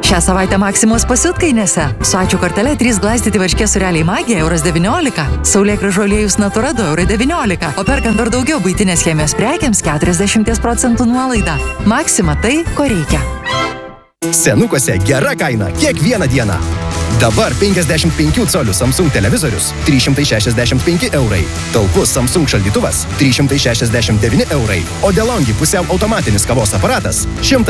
Šią savaitę Maksimos pasiutkainėse. Su ačiū kortele 3 glaistyti varškės sūreliai Magija €19, saulėgrąžų aliejus Natura €2,19, o perkant dar daugiau buitinės chemijos prekiams 40% nuolaida. Maksima tai, ko reikia. Senukuose gera kaina kiekvieną dieną. Dabar 55 colių Samsung televizorius €365, talpus Samsung šaldytuvas €369, o DeLonghi pusiau automatinis kavos aparatas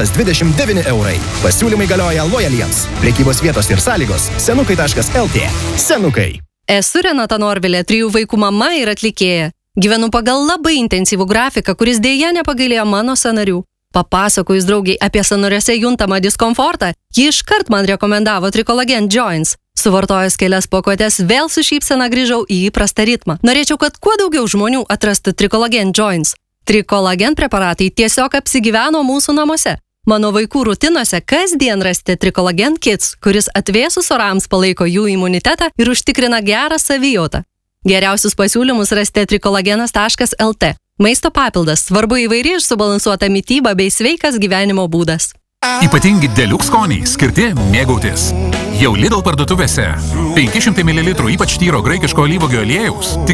€129. Pasiūlymai galioja lojaliems. Prekybos vietos ir sąlygos senukai.lt. Senukai. Esu Renata Norvilė, 3 vaikų mama ir atlikėja. Gyvenu pagal labai intensyvų grafiką, kuris dėja nepagailėjo mano sąnarių. Papasakojus draugiai apie sąnariuose juntamą diskomfortą, ji iškart man rekomendavo Tricolagen Joints. Suvartojęs kelias pakuotes, vėl su šypsena grįžau į įprastą ritmą. Norėčiau, kad kuo daugiau žmonių atrastų Tricolagen Joints. Tricolagen preparatai tiesiog apsigyveno mūsų namuose. Mano vaikų rutinose kasdien rasite Tricolagen Kids, kuris atvėsus orams palaiko jų imunitetą ir užtikrina gerą savijautą. Geriausius pasiūlymus rasite tricolagenas.lt. Maisto papildas, svarbu įvairi ir subalansuota mityba bei sveikas gyvenimo būdas. Ypatingi Deluxe skoniai skirti mėgautis. Jau Lidl parduotuvėse. 500 ml ypač tyro graikiško alyvuogių aliejaus tik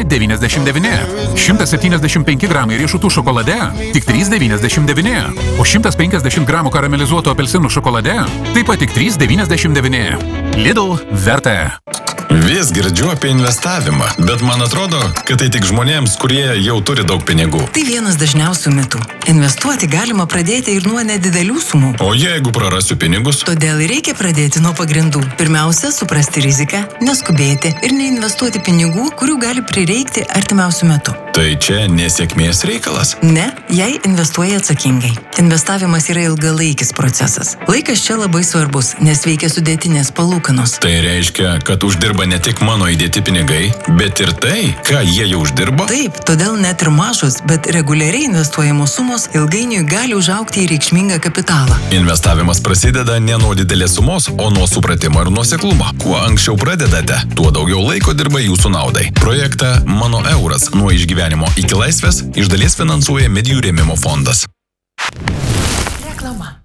€7,99. 175 gramai riešutų šokolade tik €3,99. O 150 gramų karamelizuotų apelsinų šokolade taip pat tik €3,99. Lidl verta. Vis girdžiu apie investavimą, bet man atrodo, kad tai tik žmonėms, kurie jau turi daug pinigų. Tai vienas dažniausių mitų. Investuoti galima pradėti ir nuo nedidelių sumų. O jeigu prarasiu pinigus? Todėl reikia pradėti nuo pagrindų. Pirmiausia, suprasti riziką, neskubėti ir neinvestuoti pinigų, kurių gali prireikti artimiausiu metu. Tai čia nesėkmės reikalas? Ne, jei investuoji atsakingai. Investavimas yra ilgalaikis procesas. Laikas čia labai svarbus, nes veikia sudėtinės palūkanos. Tai reiškia, kad uždirba ne tik mano įdėti pinigai, bet ir tai, ką jie jau uždirbo? Taip, todėl net ir mažos, bet reguliariai investuojamos sumos ilgainiui gali užaugti į reikšmingą kapitalą. Investavimas prasideda ne nuo didelės sumos, o nuo supratimo ir nuoseklumo. Kuo anksčiau pradedate, tuo daugiau laiko dirba jūsų naudai. Projektą Mano euras nuo išgyvenimo iki laisvės iš dalies finansuoja Medijų rėmimo fondas. Reklama.